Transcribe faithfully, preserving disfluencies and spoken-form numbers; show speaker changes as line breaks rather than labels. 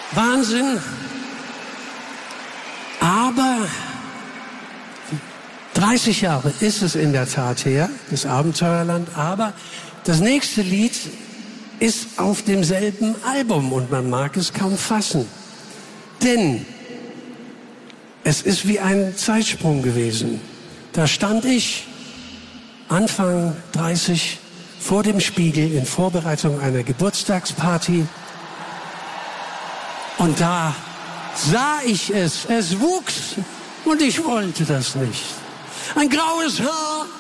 Wahnsinn. Aber dreißig Jahre ist es in der Tat her, das Abenteuerland. Aber das nächste Lied ist auf demselben Album und man mag es kaum fassen. Denn es ist wie ein Zeitsprung gewesen. Da stand ich Anfang dreißig vor dem Spiegel in Vorbereitung einer Geburtstagsparty. Und da sah ich es. Es wuchs und ich wollte das nicht. Ein graues Haar